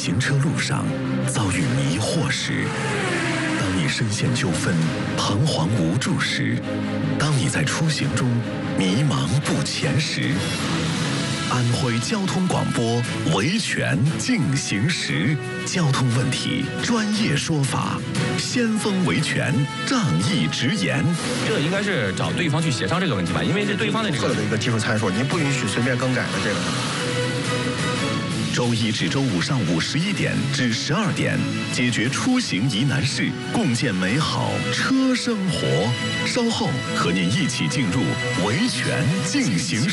行车路上遭遇迷惑时，当你深陷纠纷、彷徨无助时，当你在出行中迷茫不前时，安徽交通广播维权进行时，交通问题专业说法，先锋维权仗义直言。 这应该是找对方去协商这个问题吧，因为是对方的这个的一个技术参数，您不允许随便更改的这个。 周一至周五上午11点至12点，解决出行疑难事，共建美好车生活。稍后和您一起进入维权进行时。